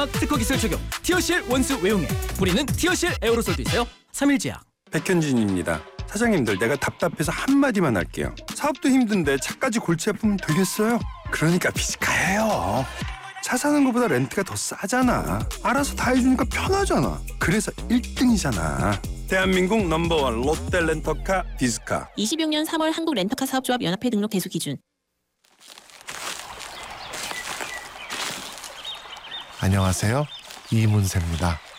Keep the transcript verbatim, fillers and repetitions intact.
특허 기술 적용 티어씨엘 원수 외용액. 뿌리는 티어씨엘 에어로솔도 있어요. 삼일제약. 백현진입니다. 사장님들, 내가 답답해서 한마디만 할게요. 사업도 힘든데 차까지 골치 아프면 되겠어요? 그러니까 비즈카예요. 차 사는 것보다 렌트가 더 싸잖아. 알아서 다 해주니까 편하잖아. 그래서 일 등이잖아. 대한민국 넘버원 롯데 렌터카 비즈카. 이십육 년 삼월 한국 렌터카 사업조합 연합회 등록 대수 기준. 안녕하세요. 이문세입니다.